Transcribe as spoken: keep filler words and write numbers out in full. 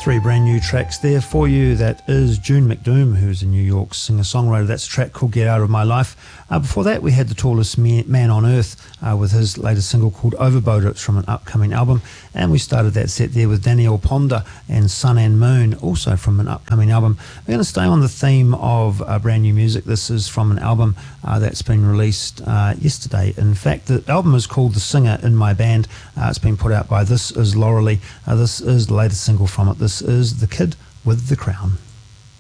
Three brand new tracks there for you. That is June McDoom, who's a New York singer-songwriter. That's a track called Get Out of My Life. Uh, before that, we had The Tallest Man on Earth uh, with his latest single called Overboard. It's from an upcoming album. And we started that set there with Daniel Ponda and Sun and Moon, also from an upcoming album. We're going to stay on the theme of uh, brand new music. This is from an album uh, that's been released uh, yesterday. In fact, the album is called The Singer in My Band. Uh, it's been put out by This Is Laurelie. Uh, this is the latest single from it. This is The Kid with the Crown.